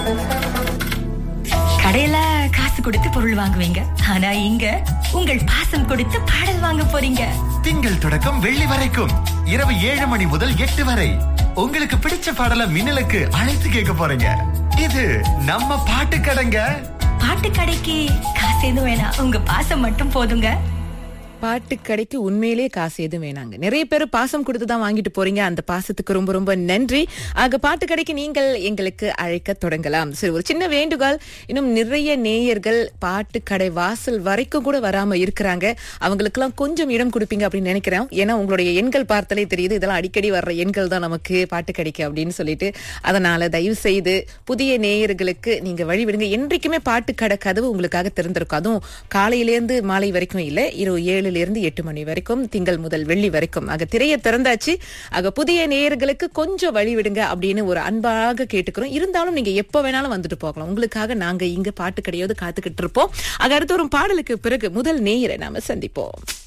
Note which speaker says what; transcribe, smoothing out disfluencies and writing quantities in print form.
Speaker 1: கடையில காசு கொடுத்து பொருள் வாங்குவீங்க, ஆனா இங்க உங்கள் பாசம் கொடுத்து பாடல் வாங்க போறீங்க.
Speaker 2: திங்கள் தொடக்கம் வெள்ளி வரைக்கும் இரவு 7 மணி முதல் 8 வரை உங்களுக்கு பிடிச்ச பாடலை மின்னலுக்கு அழைத்து கேட்க போறீங்க. இது நம்ம பாட்டு கடைங்க.
Speaker 1: பாட்டு கடைக்கு காசு எதுவும் வேணாம், உங்க பாசம் மட்டும் போதுங்க.
Speaker 3: பாட்டு கடைக்கு உண்மையிலேயே காசு எதுவும் வேணாங்க. நிறைய பேர் பாசம் கொடுத்துதான் வாங்கிட்டு போறீங்க. அந்த பாசத்துக்கு ரொம்ப ரொம்ப நன்றி. ஆக பாட்டு கடைக்கு நீங்கள் எங்களுக்கு அழைக்க தொடங்கலாம். சரி, ஒரு சின்ன வேண்டுகோள். இன்னும் நிறைய நேயர்கள் பாட்டு கடை வாசல் வரைக்கும் கூட வராம இருக்கிறாங்க. அவங்களுக்கெல்லாம் கொஞ்சம் இடம் கொடுப்பீங்க அப்படின்னு நினைக்கிறேன். ஏன்னா உங்களுடைய எண்கள் பார்த்தாலே தெரியுது, இதெல்லாம் அடிக்கடி வர்ற எண்கள் தான் நமக்கு பாட்டு கடைக்கு அப்படின்னு சொல்லிட்டு. அதனால தயவு செய்து புதிய நேயர்களுக்கு நீங்க வழிவிடுங்க. என்றைக்குமே பாட்டு கடை கதவு உங்களுக்காக திறந்திருக்கும். அதுவும் காலையிலேருந்து மாலை வரைக்கும் இல்ல, இரவு 7 இருந்து 8 மணி வரைக்கும், திங்கள் முதல் வெள்ளி வரைக்கும். ஆக திரைய திறந்தாச்சு. ஆக புதிய நேயர்களுக்கு கொஞ்சம் வழி விடுங்க அப்படின்னு ஒரு அன்பாக கேட்டுக்கிறோம். இருந்தாலும் நீங்க எப்ப வேணாலும் வந்துட்டு போகலாம். உங்களுக்காக நாங்க இங்க பாட்டு கிடையாது காத்துக்கிட்டு இருப்போம். ஆக அடுத்த ஒரு பாடலுக்கு பிறகு முதல் நேயரை நாம சந்திப்போம்.